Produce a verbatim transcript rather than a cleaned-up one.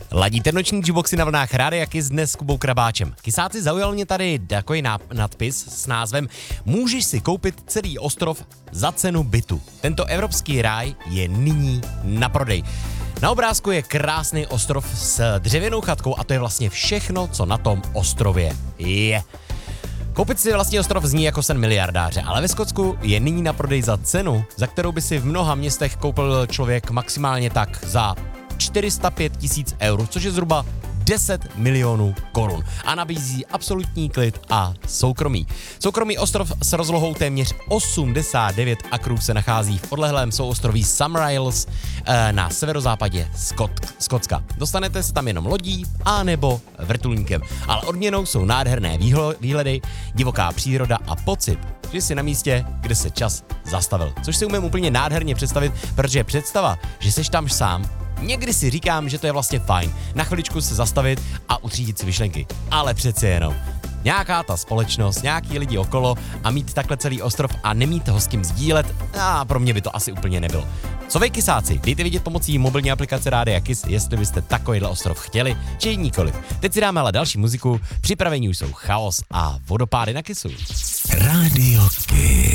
Ladíte noční jukeboxy na vlnách Rádia Kiss dnes s Kubou Krabáčem. Kysáci, zaujal mě tady takový nadpis s názvem Můžeš si koupit celý ostrov za cenu bytu. Tento evropský ráj je nyní na prodej. Na obrázku je krásný ostrov s dřevěnou chatkou a to je vlastně všechno, co na tom ostrově je. Koupit si vlastní ostrov zní jako sen miliardáře, ale ve Skotsku je nyní na prodej za cenu, za kterou by si v mnoha městech koupil člověk maximálně tak za čtyři sta pět tisíc eur, což je zhruba deset milionů korun a nabízí absolutní klid a soukromí. Soukromý ostrov s rozlohou téměř osmdesát devět akrů se nachází v odlehlém souostroví Summerisles na severozápadě Skot- Skotska. Dostanete se tam jenom lodí a nebo vrtulníkem, ale odměnou jsou nádherné výhlo- výhledy, divoká příroda a pocit, že jsi na místě, kde se čas zastavil. Což si umím úplně nádherně představit, protože představa, že seš tam sám, někdy si říkám, že to je vlastně fajn, na chviličku se zastavit a utřídit si myšlenky, ale přece jenom. Nějaká ta společnost, nějaký lidi okolo a mít takhle celý ostrov a nemít ho s kým sdílet, a pro mě by to asi úplně nebylo. Co vy, kysáci, dejte vidět pomocí mobilní aplikace Rádia Kiss, jestli byste takovýhle ostrov chtěli, či nikoliv. Teď si dáme ale další muziku, připravení už jsou Chaos a Vodopády na Kissu. Rádio Kiss.